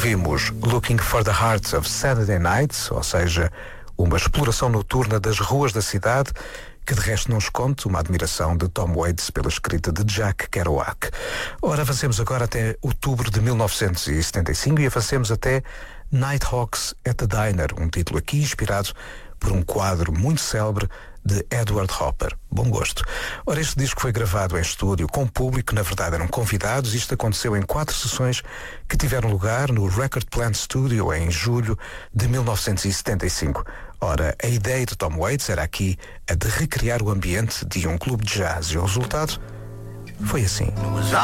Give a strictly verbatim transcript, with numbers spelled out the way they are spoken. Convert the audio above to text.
Ouvimos Looking for the Hearts of Saturday Night, ou seja, uma exploração noturna das ruas da cidade, que de resto não esconde uma admiração de Tom Waits pela escrita de Jack Kerouac. Ora, avancemos agora até outubro de mil novecentos e setenta e cinco e avancemos até Nighthawks at the Diner, um título aqui inspirado por um quadro muito célebre de Edward Hopper. Bom gosto. Ora, este disco foi gravado em estúdio com público, na verdade eram convidados. Isto aconteceu em quatro sessões que tiveram lugar no Record Plant Studio em julho de mil novecentos e setenta e cinco. Ora, a ideia de Tom Waits era aqui a de recriar o ambiente de um clube de jazz e o resultado foi assim.